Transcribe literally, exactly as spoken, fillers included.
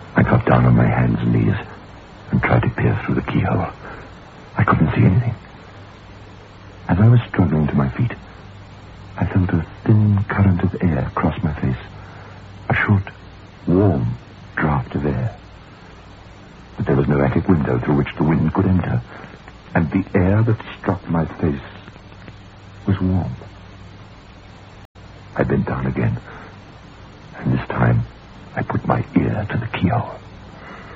I got down on my hands and knees and tried to peer through the keyhole. I couldn't see anything. As I was struggling to my feet, I felt a thin current of air cross my face. A short, warm draft of air. But there was no attic window through which the wind could enter, and the air that struck my face was warm. I bent down again, and this time I put my ear to the keyhole.